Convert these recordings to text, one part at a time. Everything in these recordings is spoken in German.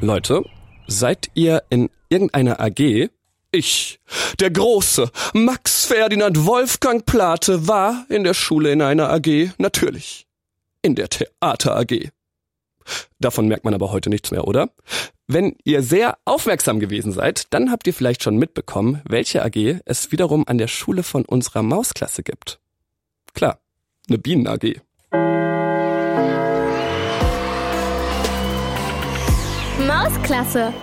Leute, seid ihr in irgendeiner AG? Ich, der große Max Ferdinand Wolfgang Plate, war in der Schule in einer AG, natürlich. In der Theater AG. Davon merkt man aber heute nichts mehr, oder? Wenn ihr sehr aufmerksam gewesen seid, dann habt ihr vielleicht schon mitbekommen, welche AG es wiederum an der Schule von unserer Mausklasse gibt. Klar, eine Bienen-AG. Mausklasse.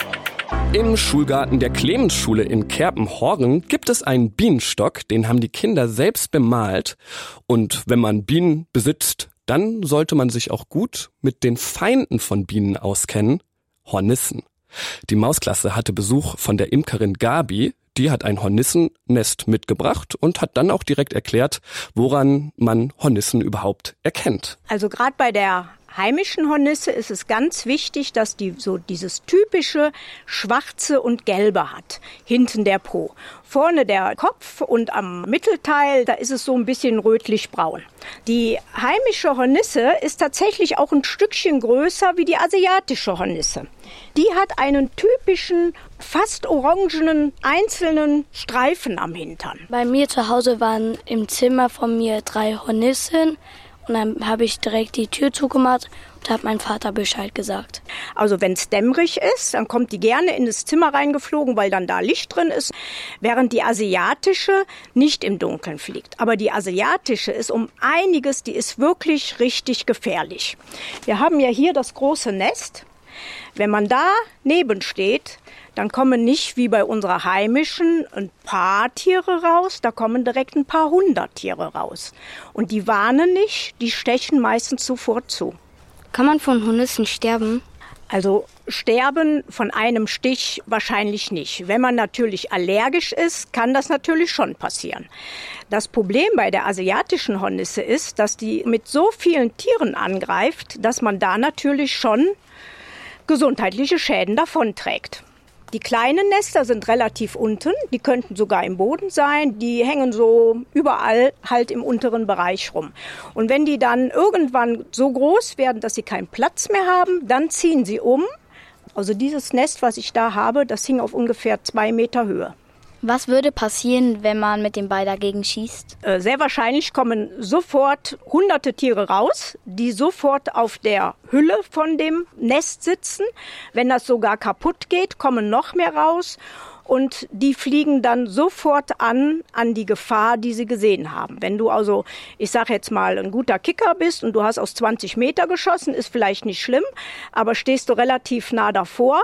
Im Schulgarten der Clemensschule in Kerpenhorgen gibt es einen Bienenstock, den haben die Kinder selbst bemalt. Und wenn man Bienen besitzt, dann sollte man sich auch gut mit den Feinden von Bienen auskennen, Hornissen. Die Mausklasse hatte Besuch von der Imkerin Gabi, die hat ein Hornissennest mitgebracht und hat dann auch direkt erklärt, woran man Hornissen überhaupt erkennt. Also gerade bei der heimischen Hornisse ist es ganz wichtig, dass die so dieses typische Schwarze und Gelbe hat. Hinten der Po. Vorne der Kopf und am Mittelteil, da ist es so ein bisschen rötlich-braun. Die heimische Hornisse ist tatsächlich auch ein Stückchen größer wie die asiatische Hornisse. Die hat einen typischen, fast orangenen, einzelnen Streifen am Hintern. Bei mir zu Hause waren im Zimmer von mir 3 Hornissen. Und dann habe ich direkt die Tür zugemacht und habe meinem Vater Bescheid gesagt. Also wenn es dämmerig ist, dann kommt die gerne in das Zimmer reingeflogen, weil dann da Licht drin ist, während die asiatische nicht im Dunkeln fliegt. Aber die asiatische ist um einiges, die ist wirklich richtig gefährlich. Wir haben ja hier das große Nest. Wenn man da neben steht, dann kommen nicht wie bei unserer heimischen ein paar Tiere raus, da kommen direkt ein paar 100 Tiere raus. Und die warnen nicht, die stechen meistens sofort zu. Kann man von Hornissen sterben? Also sterben von einem Stich wahrscheinlich nicht. Wenn man natürlich allergisch ist, kann das natürlich schon passieren. Das Problem bei der asiatischen Hornisse ist, dass die mit so vielen Tieren angreift, dass man da natürlich schon gesundheitliche Schäden davonträgt. Die kleinen Nester sind relativ unten, die könnten sogar im Boden sein, die hängen so überall halt im unteren Bereich rum. Und wenn die dann irgendwann so groß werden, dass sie keinen Platz mehr haben, dann ziehen sie um. Also dieses Nest, was ich da habe, das hing auf ungefähr 2 Meter Höhe. Was würde passieren, wenn man mit dem Ball dagegen schießt? Sehr wahrscheinlich kommen sofort hunderte Tiere raus, die sofort auf der Hülle von dem Nest sitzen. Wenn das sogar kaputt geht, kommen noch mehr raus. Und die fliegen dann sofort an die Gefahr, die sie gesehen haben. Wenn du also, ich sage jetzt mal, ein guter Kicker bist und du hast aus 20 Meter geschossen, ist vielleicht nicht schlimm, aber stehst du relativ nah davor,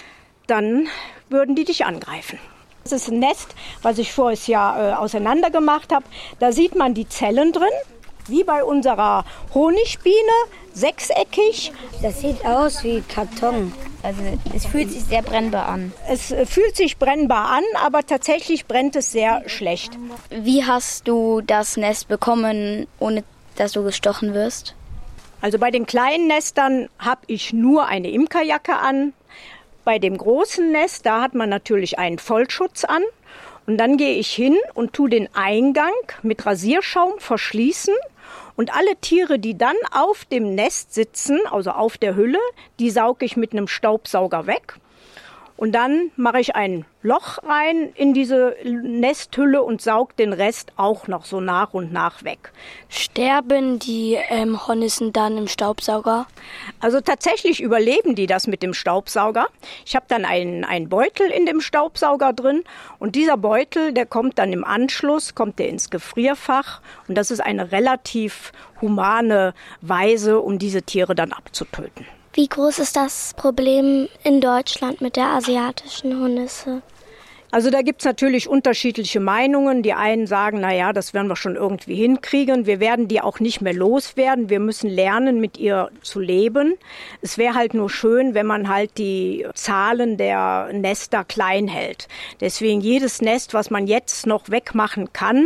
dann würden die dich angreifen. Das ist ein Nest, was ich voriges Jahr auseinander gemacht habe. Da sieht man die Zellen drin, wie bei unserer Honigbiene, sechseckig. Das sieht aus wie Karton. Also es fühlt sich sehr brennbar an. Es fühlt sich brennbar an, aber tatsächlich brennt es sehr schlecht. Wie hast du das Nest bekommen, ohne dass du gestochen wirst? Also bei den kleinen Nestern habe ich nur eine Imkerjacke an. Bei dem großen Nest, da hat man natürlich einen Vollschutz an. Und dann gehe ich hin und tue den Eingang mit Rasierschaum verschließen. Und alle Tiere, die dann auf dem Nest sitzen, also auf der Hülle, die sauge ich mit einem Staubsauger weg. Und dann mache ich ein Loch rein in diese Nesthülle und sauge den Rest auch noch so nach und nach weg. Sterben die Hornissen dann im Staubsauger? Also tatsächlich überleben die das mit dem Staubsauger. Ich habe dann einen Beutel in dem Staubsauger drin und dieser Beutel, der kommt dann im Anschluss, kommt der ins Gefrierfach und das ist eine relativ humane Weise, um diese Tiere dann abzutöten. Wie groß ist das Problem in Deutschland mit der asiatischen Hornisse? Also da gibt's natürlich unterschiedliche Meinungen. Die einen sagen, na ja, das werden wir schon irgendwie hinkriegen. Wir werden die auch nicht mehr loswerden. Wir müssen lernen, mit ihr zu leben. Es wäre halt nur schön, wenn man halt die Zahlen der Nester klein hält. Deswegen jedes Nest, was man jetzt noch wegmachen kann,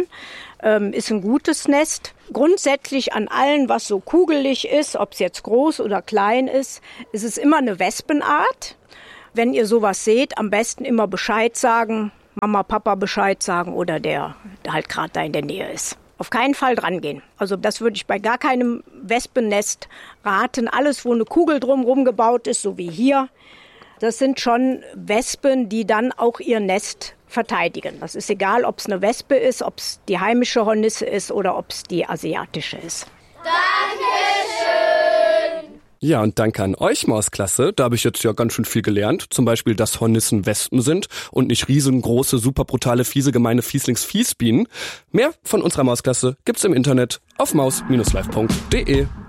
ist ein gutes Nest. Grundsätzlich an allen, was so kugelig ist, ob es jetzt groß oder klein ist es immer eine Wespenart. Wenn ihr sowas seht, am besten immer Bescheid sagen, Mama, Papa Bescheid sagen oder der halt gerade da in der Nähe ist. Auf keinen Fall dran gehen. Also das würde ich bei gar keinem Wespennest raten. Alles, wo eine Kugel drumherum gebaut ist, so wie hier, Das sind schon Wespen, die dann auch ihr Nest verteidigen. Das ist egal, ob es eine Wespe ist, ob es die heimische Hornisse ist oder ob es die asiatische ist. Dankeschön! Ja, und danke an euch, Mausklasse. Da habe ich jetzt ja ganz schön viel gelernt. Zum Beispiel, dass Hornissen Wespen sind und nicht riesengroße, super brutale, fiese, gemeine Fieslingsfiesbienen. Mehr von unserer Mausklasse gibt's im Internet auf maus-live.de.